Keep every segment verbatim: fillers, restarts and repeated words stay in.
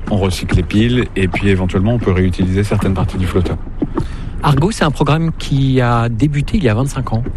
on recycle les piles et puis éventuellement on peut réutiliser certaines parties du flotteur. Argo, c'est un programme qui a débuté il y a vingt-cinq ans.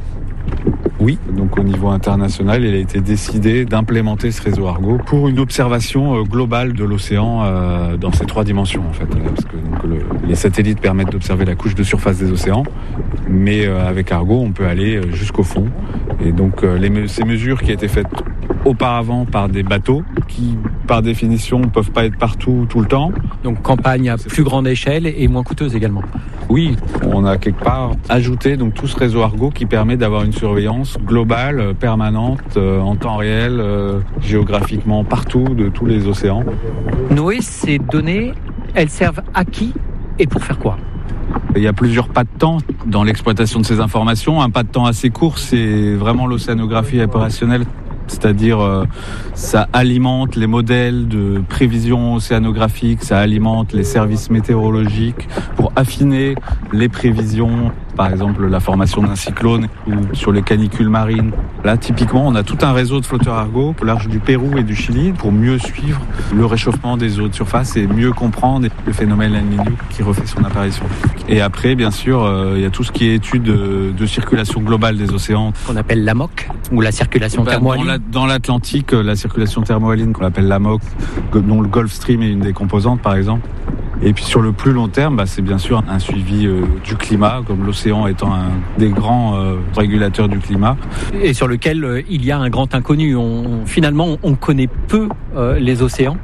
Oui, donc au niveau international, il a été décidé d'implémenter ce réseau Argo pour une observation globale de l'océan euh, dans ces trois dimensions en fait. Parce que donc, le, les satellites permettent d'observer la couche de surface des océans, mais euh, avec Argo, on peut aller jusqu'au fond. Et donc euh, les, ces mesures qui étaient faites auparavant par des bateaux, qui par définition ne peuvent pas être partout tout le temps. Donc campagne à plus grande échelle et moins coûteuse également. Oui, on a quelque part ajouté donc tout ce réseau Argo qui permet d'avoir une surveillance globale, permanente, euh, en temps réel, euh, géographiquement partout de tous les océans. Noé, ces données, elles servent à qui et pour faire quoi ? Il y a plusieurs pas de temps dans l'exploitation de ces informations. Un pas de temps assez court, c'est vraiment l'océanographie opérationnelle. C'est-à-dire, euh, ça alimente les modèles de prévision océanographique, ça alimente les services météorologiques pour affiner les prévisions, par exemple la formation d'un cyclone ou sur les canicules marines. Là, typiquement, on a tout un réseau de flotteurs Argo au large du Pérou et du Chili pour mieux suivre le réchauffement des eaux de surface et mieux comprendre le phénomène El Niño qui refait son apparition. Et après, bien sûr, euh, il y a tout ce qui est étude de, de circulation globale des océans. Qu'on appelle l'A M O C, ou la circulation ben, thermohaline. Dans, la, dans l'Atlantique, la circulation thermohaline qu'on appelle l'A M O C, dont le Gulf Stream est une des composantes, par exemple. Et puis sur le plus long terme, bah, c'est bien sûr un suivi euh, du climat, comme l'océan étant un des grands euh, régulateurs du climat. Et sur lequel euh, il y a un grand inconnu. On, finalement, on connaît peu euh, les océans.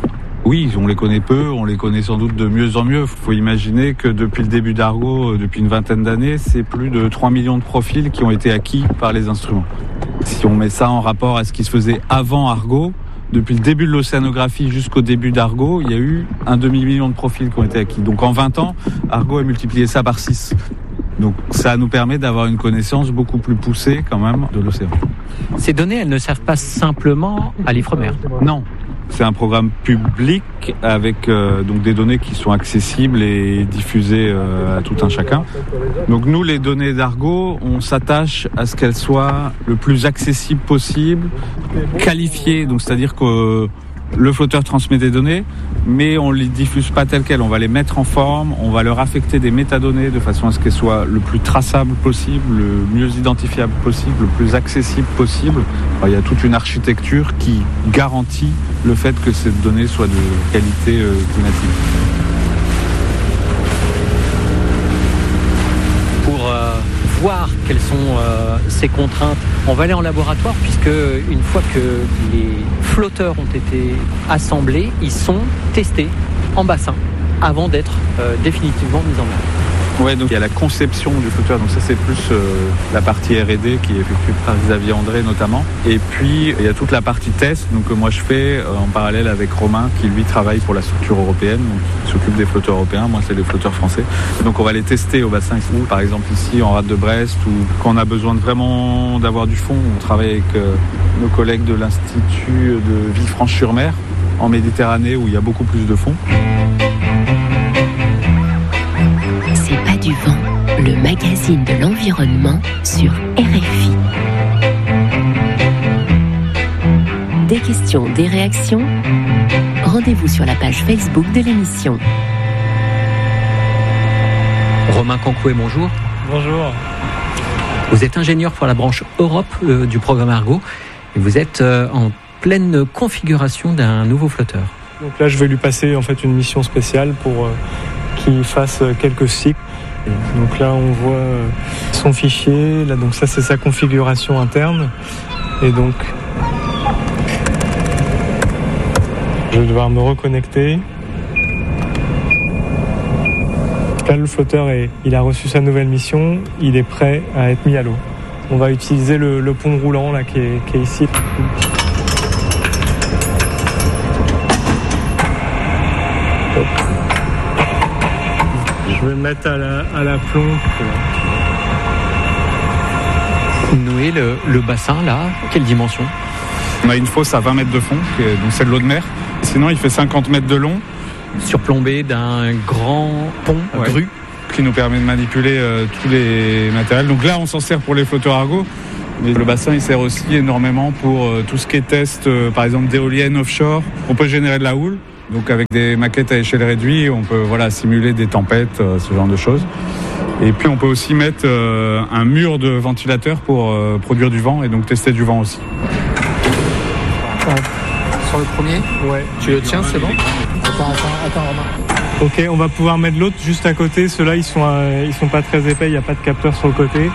Oui, on les connaît peu, on les connaît sans doute de mieux en mieux. Il faut imaginer que depuis le début d'Argo, depuis une vingtaine d'années, c'est plus de trois millions de profils qui ont été acquis par les instruments. Si on met ça en rapport à ce qui se faisait avant Argo, depuis le début de l'océanographie jusqu'au début d'Argo, il y a eu un demi-million de profils qui ont été acquis. Donc en vingt ans, Argo a multiplié ça par six. Donc ça nous permet d'avoir une connaissance beaucoup plus poussée quand même de l'océan. Ces données, elles ne servent pas simplement à l'Ifremer. Non. C'est un programme public avec euh, donc des données qui sont accessibles et diffusées euh, à tout un chacun. Donc nous, les données d'Argo, on s'attache à ce qu'elles soient le plus accessibles possible, qualifiées. Donc c'est-à-dire que le flotteur transmet des données, mais on les diffuse pas telles quelles. On va les mettre en forme, on va leur affecter des métadonnées de façon à ce qu'elles soient le plus traçables possible, le mieux identifiable possible, le plus accessible possible. Alors, il y a toute une architecture qui garantit le fait que ces données soient de qualité euh, climatique. Pour euh, voir quelles sont euh, ces contraintes, on va aller en laboratoire puisque une fois que les flotteurs ont été assemblés, ils sont testés en bassin avant d'être euh, définitivement mis en œuvre. Ouais, donc il y a la conception du flotteur, donc ça c'est plus euh, la partie R et D qui est effectuée par Xavier André notamment. Et puis il y a toute la partie test, donc que moi je fais euh, en parallèle avec Romain qui lui travaille pour la structure européenne, donc qui s'occupe des flotteurs européens, moi c'est les flotteurs français. Donc on va les tester au bassin, ou par exemple ici en rade de Brest, ou quand on a besoin de vraiment d'avoir du fond, on travaille avec euh, nos collègues de l'Institut de Villefranche-sur-Mer en Méditerranée où il y a beaucoup plus de fond. C'est pas du vent, le magazine de l'environnement sur R F I. Des questions, des réactions, rendez-vous sur la page Facebook de l'émission. Romain Cancouet, bonjour. Bonjour. Vous êtes ingénieur pour la branche Europe euh, du programme Argo et vous êtes euh, en pleine configuration d'un nouveau flotteur. Donc là, je vais lui passer en fait une mission spéciale pour euh, qu'il fasse quelques cycles. Et donc là, on voit euh, son fichier. Là, donc ça, c'est sa configuration interne. Et donc, je vais devoir me reconnecter. Là, le flotteur, est, il a reçu sa nouvelle mission. Il est prêt à être mis à l'eau. On va utiliser le, le pont roulant là, qui est, qui est ici. Hop. Je vais me mettre à la, à la plombe. Noé, le, le bassin, là, quelle dimension ? On a une fosse à vingt mètres de fond, donc c'est de l'eau de mer. Sinon, il fait cinquante mètres de long. Surplombé d'un grand pont, ouais, grue, qui nous permet de manipuler euh, tous les matériels. Donc là, on s'en sert pour les flotteurs Argo, mais le bassin, il sert aussi énormément pour euh, tout ce qui est test, euh, par exemple d'éoliennes offshore. On peut générer de la houle. Donc avec des maquettes à échelle réduite, on peut voilà, simuler des tempêtes, euh, ce genre de choses. Et puis on peut aussi mettre euh, un mur de ventilateur pour euh, produire du vent et donc tester du vent aussi. Sur le premier ? Ouais. Tu le tiens, c'est bon ? Attends, attends, attends, Romain. Ok, on va pouvoir mettre l'autre juste à côté. Ceux-là, ils sont, euh, ils sont pas très épais, il n'y a pas de capteur sur le côté.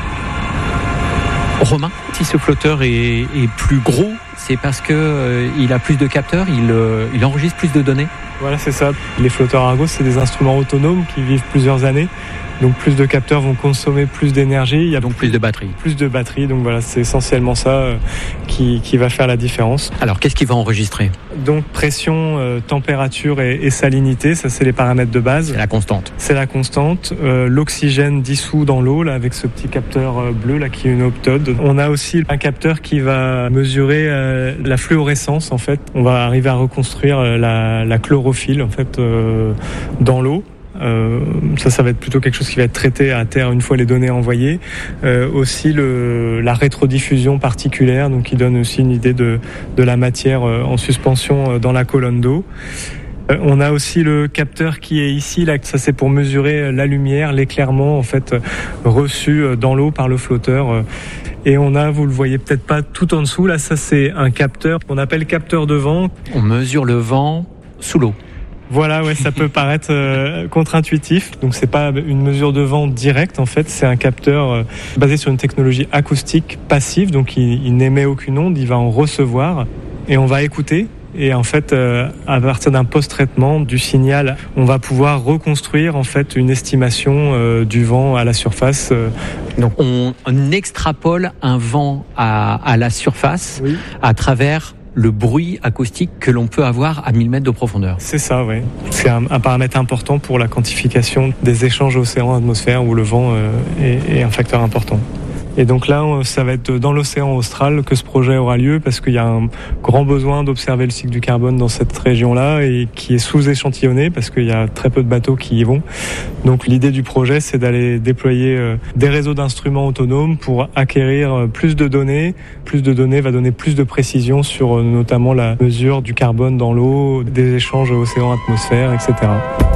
Romain, si ce flotteur est, est plus gros, c'est parce que euh, il a plus de capteurs, il, euh, il enregistre plus de données. Voilà, c'est ça. Les flotteurs Argos, c'est des instruments autonomes qui vivent plusieurs années. Donc plus de capteurs vont consommer plus d'énergie. Il y a donc plus de batterie. Plus de batterie. Donc voilà, c'est essentiellement ça euh, qui, qui va faire la différence. Alors qu'est-ce qu'il va enregistrer ? Donc pression, euh, température et, et salinité, ça c'est les paramètres de base. C'est la constante. C'est la constante. Euh, l'oxygène dissous dans l'eau, là, avec ce petit capteur euh, bleu là qui est une optode. On a aussi un capteur qui va mesurer euh, la fluorescence. En fait, on va arriver à reconstruire euh, la, la chlorophylle en fait euh, dans l'eau. Euh, ça, ça va être plutôt quelque chose qui va être traité à terre une fois les données envoyées. Euh, aussi le, la rétrodiffusion particulaire, donc qui donne aussi une idée de, de la matière en suspension dans la colonne d'eau. Euh, on a aussi le capteur qui est ici, là, ça c'est pour mesurer la lumière, l'éclairement en fait reçu dans l'eau par le flotteur. Et on a, vous le voyez peut-être pas tout en dessous, là, ça c'est un capteur qu'on appelle capteur de vent. On mesure le vent sous l'eau. Voilà, ouais, ça peut paraître euh, contre-intuitif. Donc c'est pas une mesure de vent directe en fait, c'est un capteur euh, basé sur une technologie acoustique passive, donc il, il n'émet aucune onde, il va en recevoir et on va écouter. Et en fait, euh, à partir d'un post-traitement du signal, on va pouvoir reconstruire en fait une estimation euh, du vent à la surface. Euh. Donc on, on extrapole un vent à, à la surface oui. à travers le bruit acoustique que l'on peut avoir à mille mètres de profondeur. C'est ça, oui. C'est un, un paramètre important pour la quantification des échanges océan-atmosphère où le vent euh, est, est un facteur important. Et donc là, ça va être dans l'océan austral que ce projet aura lieu parce qu'il y a un grand besoin d'observer le cycle du carbone dans cette région-là et qui est sous-échantillonné parce qu'il y a très peu de bateaux qui y vont. Donc l'idée du projet, c'est d'aller déployer des réseaux d'instruments autonomes pour acquérir plus de données. Plus de données va donner plus de précision sur notamment la mesure du carbone dans l'eau, des échanges océan-atmosphère, et cetera.